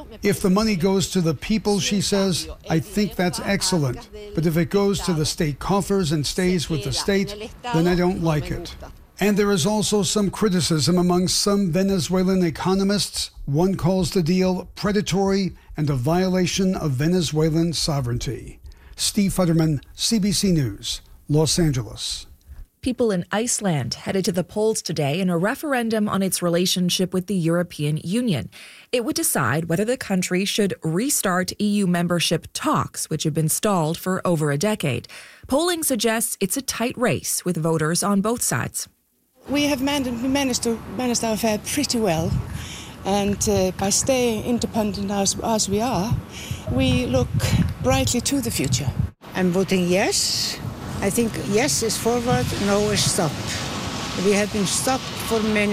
If the money goes to the people, she says, I think that's excellent. But if it goes to the state coffers and stays with the state, then I don't like it. And there is also some criticism among some Venezuelan economists. One calls the deal predatory and a violation of Venezuelan sovereignty. Steve Futterman, CBC News, Los Angeles. People in Iceland headed to the polls today in a referendum on its relationship with the European Union. It would decide whether the country should restart EU membership talks, which have been stalled for over a decade. Polling suggests it's a tight race with voters on both sides. We have managed our affair pretty well, and by staying independent as we are, we look brightly to the future. I'm voting yes. I think yes is forward, no is stop. We have been stopped for many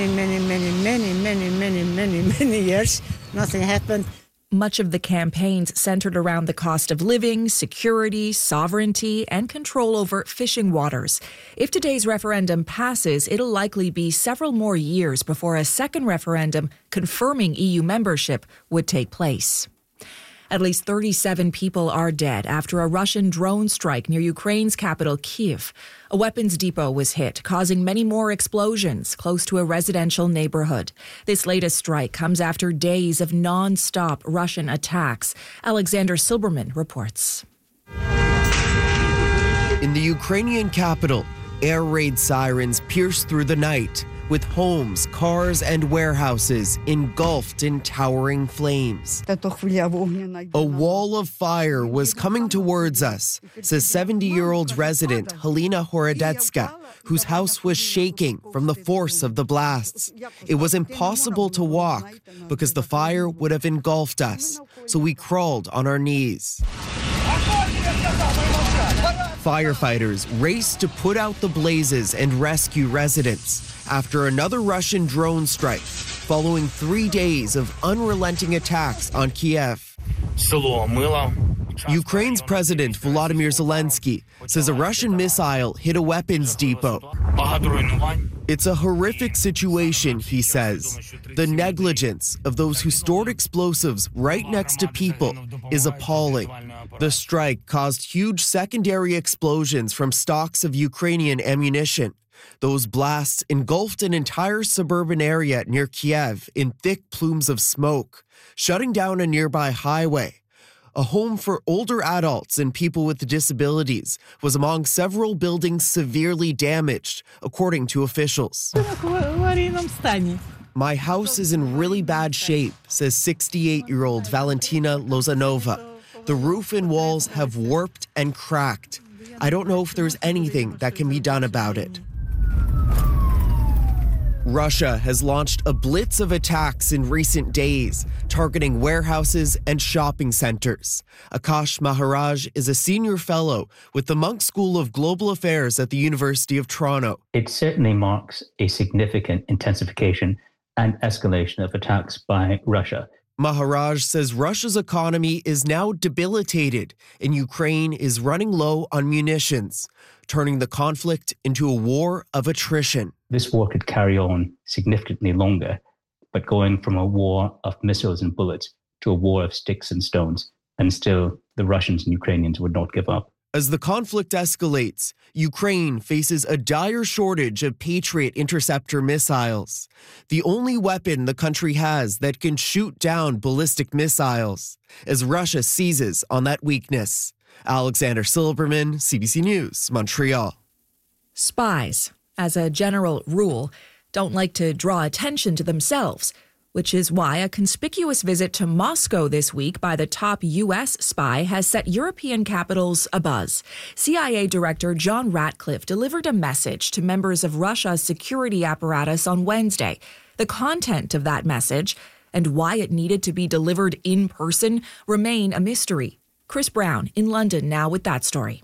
years. Nothing happened. Much of the campaigns centered around the cost of living, security, sovereignty, and control over fishing waters. If today's referendum passes, it'll likely be several more years before a second referendum confirming EU membership would take place. At least 37 people are dead after a Russian drone strike near Ukraine's capital, Kyiv. A weapons depot was hit, causing many more explosions close to a residential neighborhood. This latest strike comes after days of non-stop Russian attacks. Alexander Silberman reports. In the Ukrainian capital, air raid sirens pierce through the night, with homes, cars, and warehouses engulfed in towering flames. A wall of fire was coming towards us, says 70-year-old resident Helena Horodetska, whose house was shaking from the force of the blasts. It was impossible to walk because the fire would have engulfed us, so we crawled on our knees. Firefighters raced to put out the blazes and rescue residents after another Russian drone strike, following 3 days of unrelenting attacks on Kyiv. Ukraine's President Volodymyr Zelensky says a Russian missile hit a weapons depot. It's a horrific situation, he says. The negligence of those who stored explosives right next to people is appalling. The strike caused huge secondary explosions from stocks of Ukrainian ammunition. Those blasts engulfed an entire suburban area near Kyiv in thick plumes of smoke, shutting down a nearby highway. A home for older adults and people with disabilities was among several buildings severely damaged, according to officials. My house is in really bad shape, says 68-year-old Valentina Lozanova. The roof and walls have warped and cracked. I don't know if there's anything that can be done about it. Russia has launched a blitz of attacks in recent days, targeting warehouses and shopping centers. Akash Maharaj is a senior fellow with the Munk School of Global Affairs at the University of Toronto. It certainly marks a significant intensification and escalation of attacks by Russia. Maharaj says Russia's economy is now debilitated and Ukraine is running low on munitions, turning the conflict into a war of attrition. This war could carry on significantly longer, but going from a war of missiles and bullets to a war of sticks and stones, and still the Russians and Ukrainians would not give up. As the conflict escalates, Ukraine faces a dire shortage of Patriot interceptor missiles, the only weapon the country has that can shoot down ballistic missiles, as Russia seizes on that weakness. Alexander Silberman, CBC News, Montreal. Spies, as a general rule, don't like to draw attention to themselves, which is why a conspicuous visit to Moscow this week by the top U.S. spy has set European capitals abuzz. CIA Director John Ratcliffe delivered a message to members of Russia's security apparatus on Wednesday. The content of that message and why it needed to be delivered in person remain a mystery. Chris Brown in London now with that story.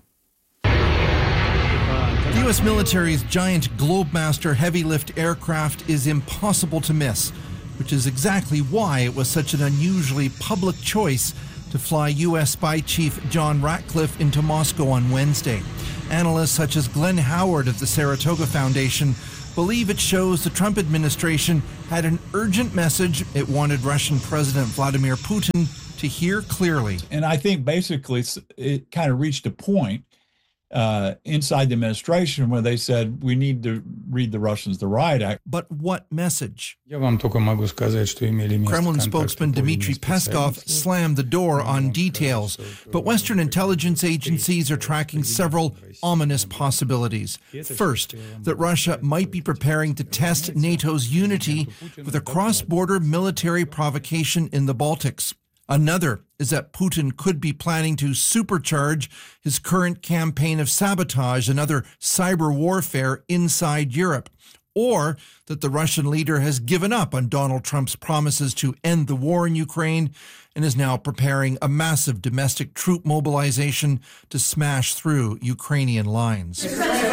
The U.S. military's giant Globemaster heavy-lift aircraft is impossible to miss, which is exactly why it was such an unusually public choice to fly U.S. Spy Chief John Ratcliffe into Moscow on Wednesday. Analysts such as Glenn Howard of the Saratoga Foundation believe it shows the Trump administration had an urgent message it wanted Russian President Vladimir Putin to hear clearly. And I think basically it kind of reached a point inside the administration where they said, we need to read the Russians the riot act. But what message? Kremlin spokesman Dmitry Peskov slammed the door on details, but Western intelligence agencies are tracking several ominous possibilities. First, that Russia might be preparing to test NATO's unity with a cross-border military provocation in the Baltics. Another is that Putin could be planning to supercharge his current campaign of sabotage and other cyber warfare inside Europe, or that the Russian leader has given up on Donald Trump's promises to end the war in Ukraine and is now preparing a massive domestic troop mobilization to smash through Ukrainian lines.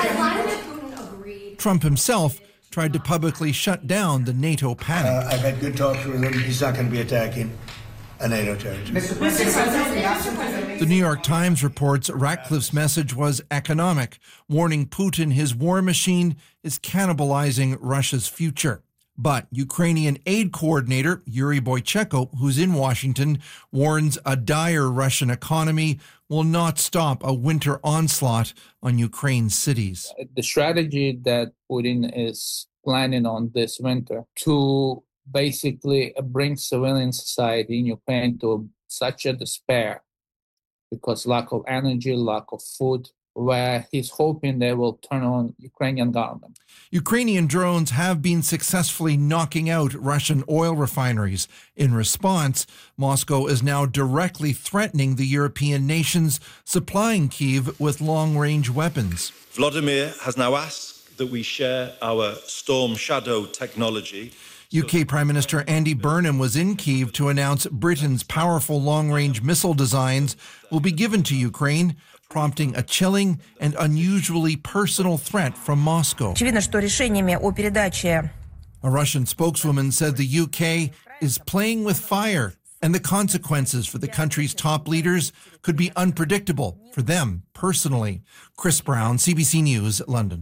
Trump himself tried to publicly shut down the NATO panic. I've had good talks with him. He's not going to be attacking a NATO territory. The New York Times reports Ratcliffe's message was economic, warning Putin his war machine is cannibalizing Russia's future. But Ukrainian aid coordinator Yuri Boychenko, who's in Washington, warns a dire Russian economy will not stop a winter onslaught on Ukraine's cities. The strategy that Putin is planning on this winter to basically bring civilian society in Ukraine to such a despair because lack of energy, lack of food, where he's hoping they will turn on Ukrainian government. Ukrainian drones have been successfully knocking out Russian oil refineries. In response, Moscow is now directly threatening the European nations supplying Kyiv with long-range weapons. Vladimir has now asked that we share our Storm Shadow technology. UK Prime Minister Andy Burnham was in Kyiv to announce Britain's powerful long-range missile designs will be given to Ukraine, prompting a chilling and unusually personal threat from Moscow. A Russian spokeswoman said the UK is playing with fire, and the consequences for the country's top leaders could be unpredictable for them personally. Chris Brown, CBC News, London.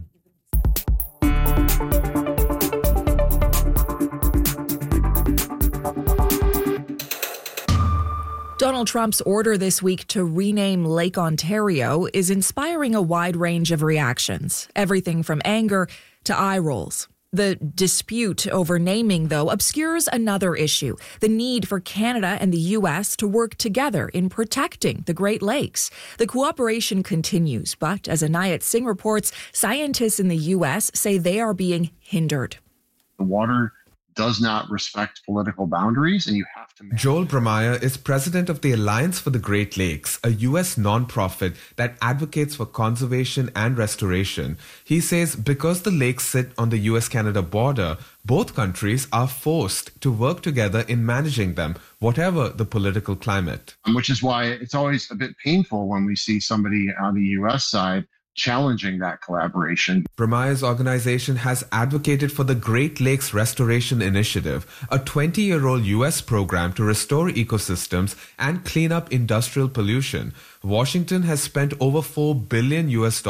Donald Trump's order this week to rename Lake Ontario is inspiring a wide range of reactions, everything from anger to eye rolls. The dispute over naming, though, obscures another issue, the need for Canada and the U.S. to work together in protecting the Great Lakes. The cooperation continues, but as Anayat Singh reports, scientists in the U.S. say they are being hindered. The water does not respect political boundaries, and you have to... Joel Bromeier is president of the Alliance for the Great Lakes, a U.S. nonprofit that advocates for conservation and restoration. He says because the lakes sit on the U.S.-Canada border, both countries are forced to work together in managing them, whatever the political climate. Which is why it's always a bit painful when we see somebody on the U.S. side challenging that collaboration. Bremeier's organization has advocated for the Great Lakes Restoration Initiative, a 20-year-old U.S. program to restore ecosystems and clean up industrial pollution. Washington has spent over $4 billion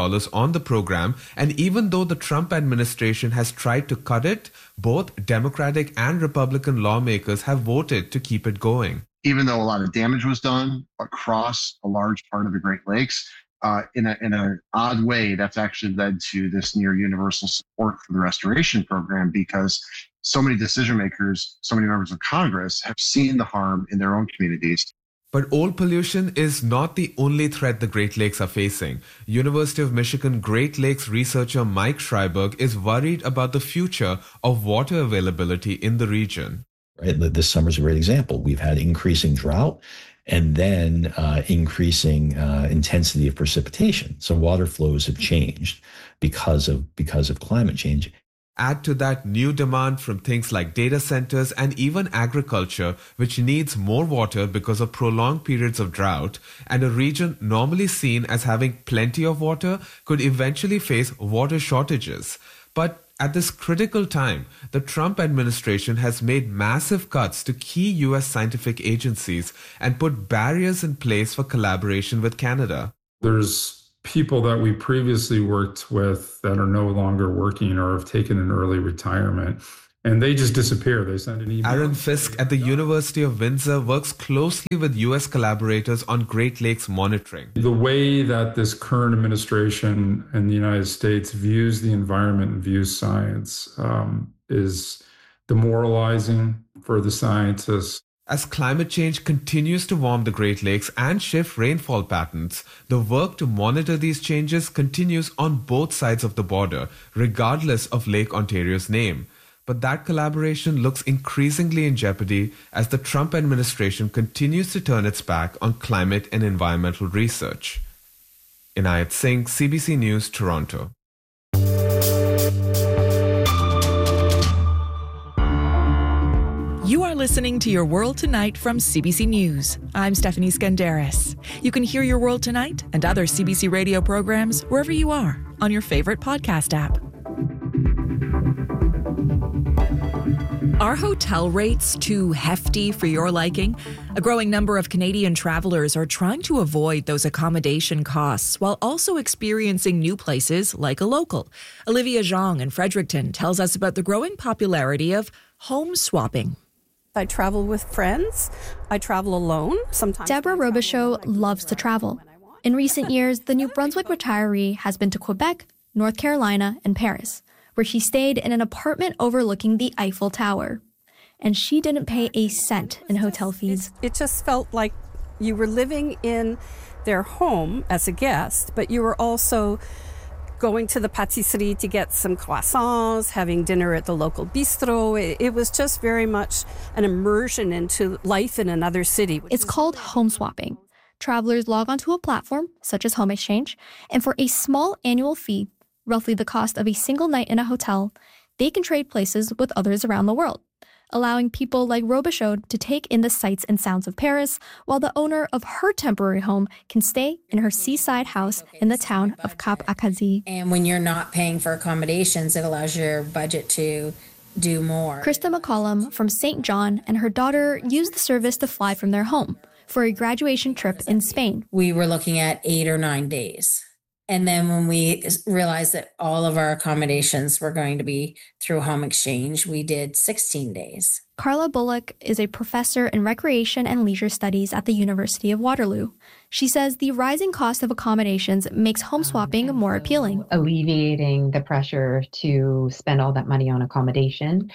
on the program, and even though the Trump administration has tried to cut it, both Democratic and Republican lawmakers have voted to keep it going. Even though a lot of damage was done across a large part of the Great Lakes, in an odd way, that's actually led to this near universal support for the restoration program because so many decision makers, so many members of Congress have seen the harm in their own communities. But oil pollution is not the only threat the Great Lakes are facing. University of Michigan Great Lakes researcher Mike Schreiberg is worried about the future of water availability in the region. Right, this summer's a great example. We've had increasing drought and then increasing intensity of precipitation. So water flows have changed because of climate change. Add to that new demand from things like data centers and even agriculture, which needs more water because of prolonged periods of drought, and a region normally seen as having plenty of water could eventually face water shortages. But at this critical time, the Trump administration has made massive cuts to key U.S. scientific agencies and put barriers in place for collaboration with Canada. There's people that we previously worked with that are no longer working or have taken an early retirement. And they just disappear. They send an email. Aaron Fisk at the University of Windsor works closely with U.S. collaborators on Great Lakes monitoring. The way that this current administration in the United States views the environment and views science is demoralizing for the scientists. As climate change continues to warm the Great Lakes and shift rainfall patterns, the work to monitor these changes continues on both sides of the border, regardless of Lake Ontario's name. But that collaboration looks increasingly in jeopardy as the Trump administration continues to turn its back on climate and environmental research. Inayat Singh, CBC News, Toronto. You are listening to Your World Tonight from CBC News. I'm Stephanie Skandaris. You can hear Your World Tonight and other CBC radio programs wherever you are on your favorite podcast app. Are hotel rates too hefty for your liking? A growing number of Canadian travelers are trying to avoid those accommodation costs while also experiencing new places like a local. Olivia Zhang in Fredericton tells us about the growing popularity of home swapping. I travel with friends. I travel alone. Sometimes. Deborah Robichaud loves to travel. In recent years, the New Brunswick retiree has been to Quebec, North Carolina, and Paris, where she stayed in an apartment overlooking the Eiffel Tower. And she didn't pay a cent in hotel fees. It just felt like you were living in their home as a guest, but you were also going to the pâtisserie to get some croissants, having dinner at the local bistro. It was just very much an immersion into life in another city. It's called home swapping. Travelers log onto a platform, such as Home Exchange, and for a small annual fee, roughly the cost of a single night in a hotel, they can trade places with others around the world, allowing people like Robichaud to take in the sights and sounds of Paris, while the owner of her temporary home can stay in her seaside house in the town of Cap Acadie. And when you're not paying for accommodations, it allows your budget to do more. Krista McCollum from St. John and her daughter used the service to fly from their home for a graduation trip in Spain. We were looking at 8 or 9 days. And then when we realized that all of our accommodations were going to be through Home Exchange, we did 16 days. Carla Bullock is a professor in recreation and leisure studies at the University of Waterloo. She says the rising cost of accommodations makes home swapping more appealing. Alleviating the pressure to spend all that money on accommodation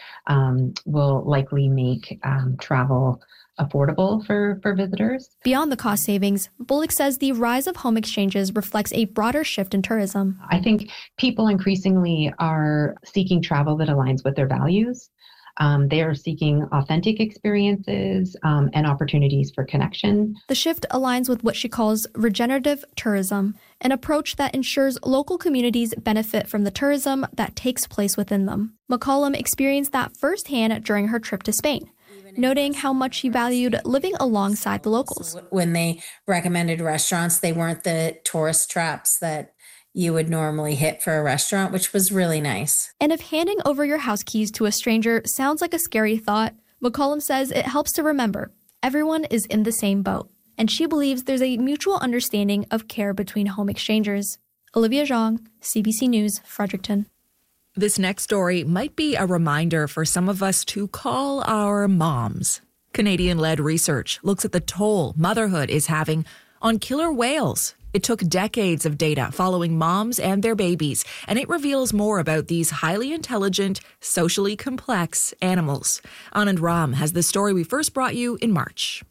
will likely make travel affordable for visitors. Beyond the cost savings, Bullock says the rise of home exchanges reflects a broader shift in tourism. I think people increasingly are seeking travel that aligns with their values. They are seeking authentic experiences and opportunities for connection. The shift aligns with what she calls regenerative tourism, an approach that ensures local communities benefit from the tourism that takes place within them. McCollum experienced that firsthand during her trip to Spain, noting how much she valued living alongside the locals. When they recommended restaurants, they weren't the tourist traps that you would normally hit for a restaurant, which was really nice. And if handing over your house keys to a stranger sounds like a scary thought, McCollum says it helps to remember everyone is in the same boat. And she believes there's a mutual understanding of care between home exchangers. Olivia Zhang, CBC News, Fredericton. This next story might be a reminder for some of us to call our moms. Canadian-led research looks at the toll motherhood is having on killer whales. It took decades of data following moms and their babies, and it reveals more about these highly intelligent, socially complex animals. Anand Ram has the story we first brought you in March.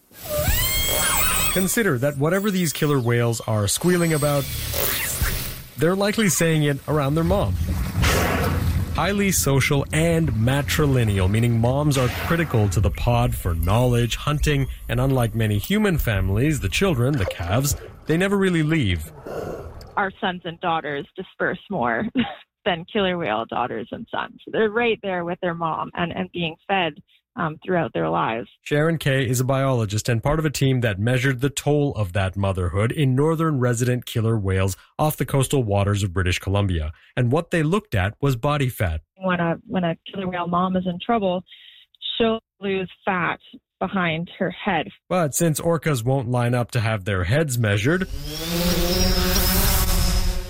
Consider that whatever these killer whales are squealing about, they're likely saying it around their mom. Highly social and matrilineal, meaning moms are critical to the pod for knowledge, hunting, and unlike many human families, the children, the calves, they never really leave. Our sons and daughters disperse more than killer whale daughters and sons. They're right there with their mom and being fed throughout their lives. Sharon Kay is a biologist and part of a team that measured the toll of that motherhood in northern resident killer whales off the coastal waters of British Columbia. And what they looked at was body fat. When a killer whale mom is in trouble, she'll lose fat behind her head. But since orcas won't line up to have their heads measured,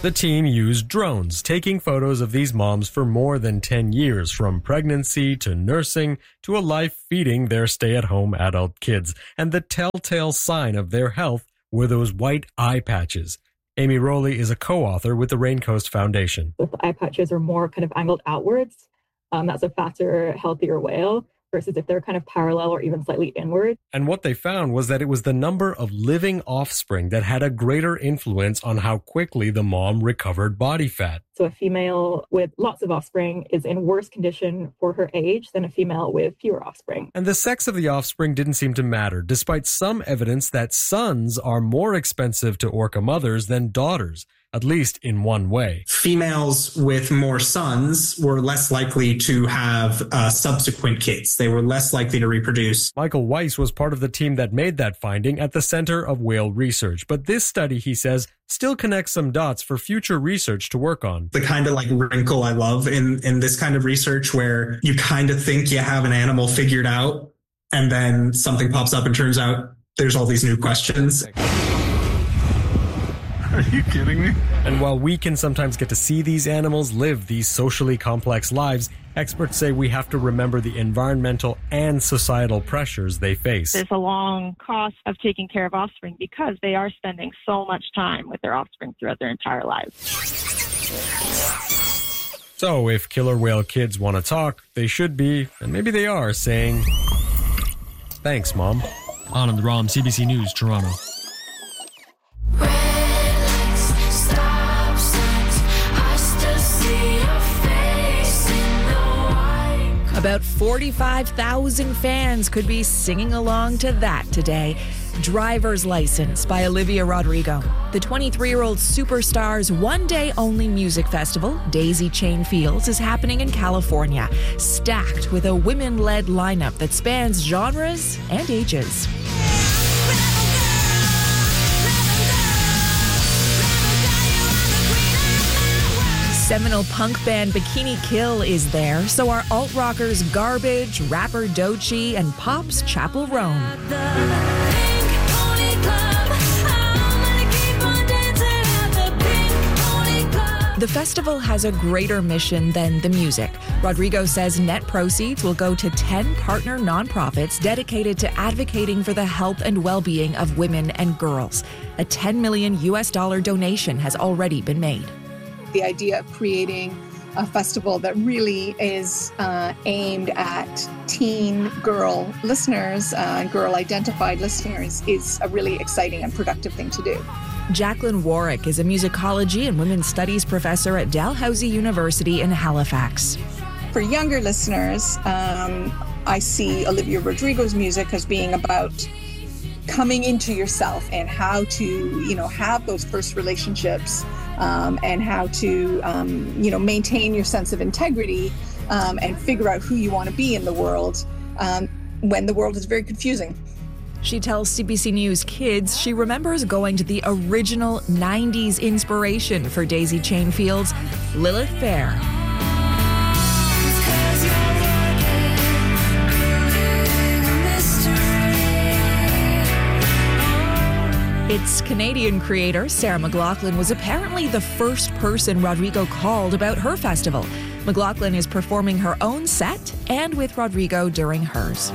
The team used drones, taking photos of these moms for more than 10 years, from pregnancy to nursing to a life feeding their stay-at-home adult kids. And the telltale sign of their health were those white eye patches. Amy Rowley is a co-author with the Raincoast Foundation. If the eye patches are more kind of angled outwards, that's a fatter, healthier whale, versus if they're kind of parallel or even slightly inward. And what they found was that it was the number of living offspring that had a greater influence on how quickly the mom recovered body fat. So a female with lots of offspring is in worse condition for her age than a female with fewer offspring. And the sex of the offspring didn't seem to matter, despite some evidence that sons are more expensive to orca mothers than daughters, at least in one way. Females with more sons were less likely to have subsequent kids. They were less likely to reproduce. Michael Weiss was part of the team that made that finding at the Center of Whale Research. But this study, he says, still connects some dots for future research to work on. The kind of like wrinkle I love in this kind of research where you kind of think you have an animal figured out and then something pops up and turns out there's all these new questions. Are you kidding me? And while we can sometimes get to see these animals live these socially complex lives, experts say we have to remember the environmental and societal pressures they face. There's a long cost of taking care of offspring because they are spending so much time with their offspring throughout their entire lives. So if killer whale kids want to talk, they should be, and maybe they are, saying, "Thanks, Mom." On the ROM, CBC News, Toronto. About 45,000 fans could be singing along to that today. Driver's License by Olivia Rodrigo. The 23-year-old superstar's one-day-only music festival, Daisy Chain Fields, is happening in California, stacked with a women-led lineup that spans genres and ages. Seminal punk band Bikini Kill is there, so are alt-rockers Garbage, rapper Doechii, and Pop's Chapel Roan. The festival has a greater mission than the music. Rodrigo says net proceeds will go to 10 partner nonprofits dedicated to advocating for the health and well-being of women and girls. A $10 million donation has already been made. The idea of creating a festival that really is aimed at teen girl listeners and girl-identified listeners is a really exciting and productive thing to do. Jacqueline Warwick is a musicology and women's studies professor at Dalhousie University in Halifax. For younger listeners, I see Olivia Rodrigo's music as being about coming into yourself and how to, have those first relationships and how to, maintain your sense of integrity and figure out who you want to be in the world when the world is very confusing. She tells CBC News Kids she remembers going to the original 90s inspiration for Daisy Chain Fields, Lilith Fair. Its Canadian creator, Sarah McLachlan, was apparently the first person Rodrigo called about her festival. McLachlan is performing her own set and with Rodrigo during hers.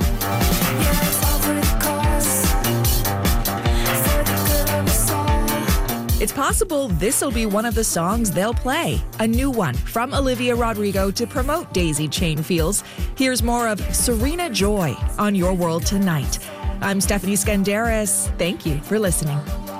It's possible this'll be one of the songs they'll play. A new one from Olivia Rodrigo to promote Daisy Chain Fields. Here's more of Serena Joy on Your World Tonight. I'm Stephanie Skandaris. Thank you for listening.